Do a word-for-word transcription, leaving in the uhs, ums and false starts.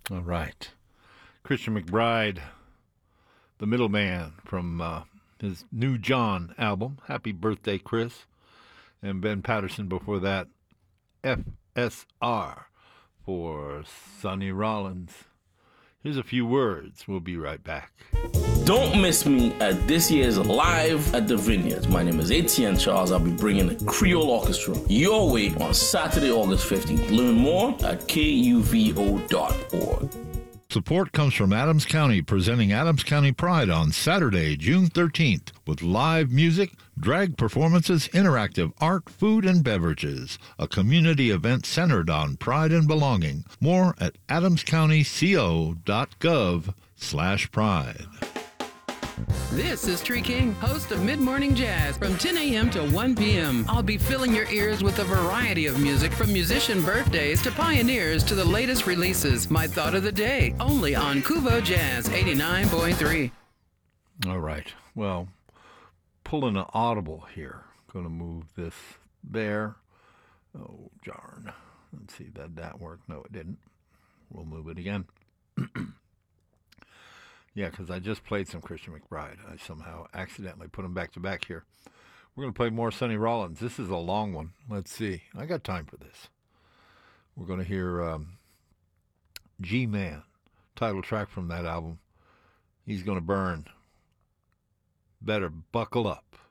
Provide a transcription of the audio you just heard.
All right. Christian McBride, the middleman from uh, his New John album, Happy Birthday, Chris. And Ben Patterson before that, F S R for Sonny Rollins. Here's a few words. We'll be right back. Don't miss me at this year's Live at the Vineyards. My name is Etienne Charles. I'll be bringing the Creole Orchestra your way on Saturday, August fifteenth. Learn more at K U V O dot org. Support comes from Adams County, presenting Adams County Pride on Saturday, June thirteenth, with live music, drag performances, interactive art, food, and beverages. A community event centered on pride and belonging. More at adamscountyco.gov slash pride. This is Tree King, host of Mid Morning Jazz from ten a.m. to one p.m. I'll be filling your ears with a variety of music from musician birthdays to pioneers to the latest releases. My thought of the day, only on Kuvo Jazz eighty-nine point three. All right. Well, pulling an audible here. Going to move this there. Oh, darn. Let's see, did that work? No, it didn't. We'll move it again. Yeah, because I just played some Christian McBride. I somehow accidentally put them back to back here. We're going to play more Sonny Rollins. This is a long one. Let's see. I got time for this. We're going to hear um, G-Man, title track from that album. He's going to burn. Better buckle up.